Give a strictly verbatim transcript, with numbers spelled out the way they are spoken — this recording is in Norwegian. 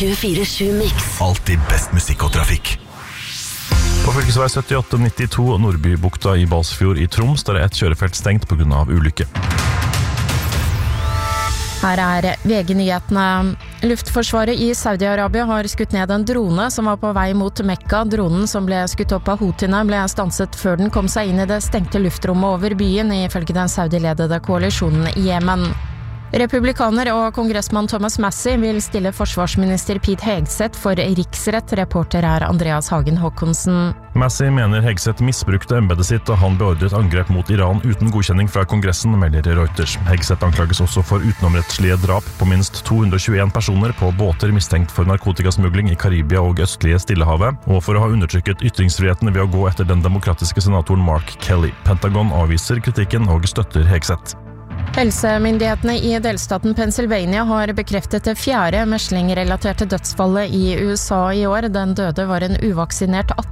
tjuefire sju Mix. Alltid best musikk og trafikk. På fylkesvei syttiåtte nittito Nordbybukta i Balsfjord i Troms, der er et kjørefelt stengt på grunn av ulykke. Her er V G-nyhetene. Luftforsvaret i Saudi-Arabia har skutt ned en drone som var på vei mot Mekka. Dronen som ble skutt opp av Houthiene ble stanset før den kom seg inn i det stengte luftrommet over byen, ifølge den Saudi-ledede koalisjonen i Jemen. Republikaner og kongressmann Thomas Massie vil stille forsvarsminister Pete Hegseth for riksrett. Reporter er Andreas Hagen Håkonsen. Massie mener Hegseth misbrukte embedet sitt da han beordret angrep mot Iran uten godkjenning fra Kongressen, melder Reuters. Hegseth anklages også for utenomrettslige drap på minst to hundre og tjueen personer på båter mistenkt for narkotikasmugling i Karibia og østlige Stillehavet, og for å ha undertrykket ytringsfriheten ved å gå etter den demokratiske senatoren Mark Kelly. Pentagon avviser kritikken og støtter Hegseth. Helsemyndighetene i delstaten Pennsylvania har bekreftet det fjerde meslingrelaterte dødsfallet i U S A i år. Den døde var en uvaksinert